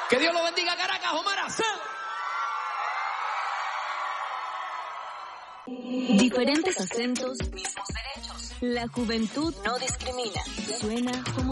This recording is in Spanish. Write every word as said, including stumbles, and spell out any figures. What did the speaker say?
Que Dios lo bendiga, Caracas, Omar Azar. Diferentes acentos, mismos derechos. La juventud no discrimina. Suena como